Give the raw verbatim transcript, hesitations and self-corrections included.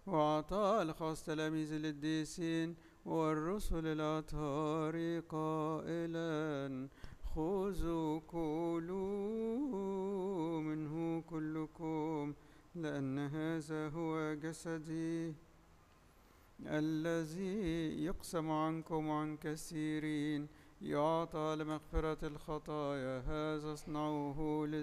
وأعطى لخاص تلاميذ القديسين والرسل الأطهار قائلا: خذوا كلوا منه كلكم، لأن هذا هو جسدي الذي يقسم عنكم وعن كثيرين، يعطى لمغفرة الخطايا. هذا اصنعوه